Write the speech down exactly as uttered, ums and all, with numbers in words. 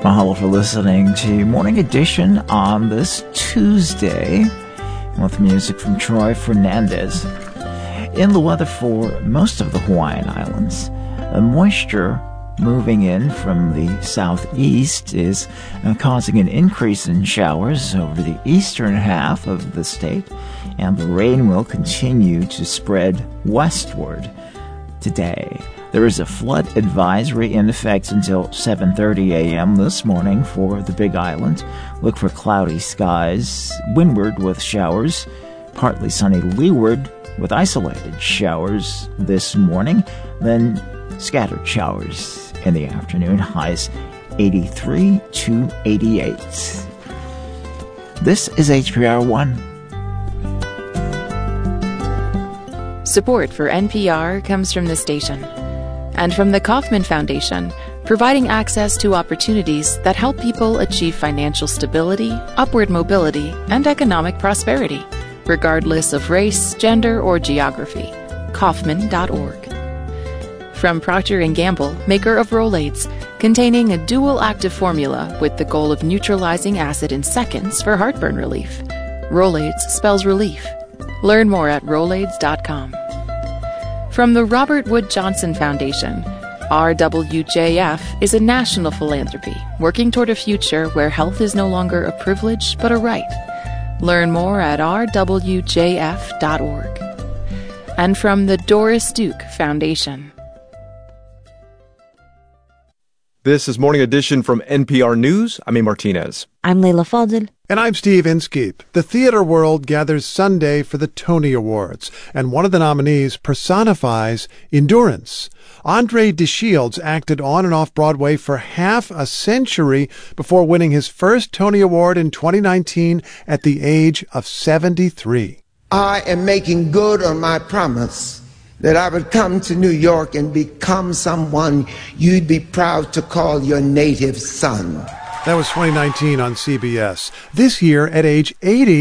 Mahalo for listening to Morning Edition on this Tuesday with music from Troy Fernandez. In the weather for most of the Hawaiian Islands, the moisture moving in from the southeast is uh, causing an increase in showers over the eastern half of the state, and the rain will continue to spread westward today. There is a flood advisory in effect until seven thirty a.m. this morning for the Big Island. Look for cloudy skies, windward with showers, partly sunny leeward with isolated showers this morning, then scattered showers in the afternoon, highs eighty-three to eighty-eight. This is H P R one. Support for N P R comes from the station and from the Kauffman Foundation, providing access to opportunities that help people achieve financial stability, upward mobility, and economic prosperity, regardless of race, gender, or geography. Kauffman dot org. From Procter and Gamble, maker of Rolaids, containing a dual active formula with the goal of neutralizing acid in seconds for heartburn relief. Rolaids spells relief. Learn more at Rolaids dot com. From the Robert Wood Johnson Foundation, R W J F is a national philanthropy working toward a future where health is no longer a privilege but a right. Learn more at R W J F dot org. And from the Doris Duke Foundation. This is Morning Edition from N P R News. I'm A. Martinez. I'm Leila Fadel. And I'm Steve Inskeep. The theater world gathers Sunday for the Tony Awards, and one of the nominees personifies endurance. Andre DeShields acted on and off Broadway for half a century before winning his first Tony Award in twenty nineteen at the age of seventy-three. I am making good on my promise that I would come to New York and become someone you'd be proud to call your native son. That was twenty nineteen on C B S. This year, at age eighty,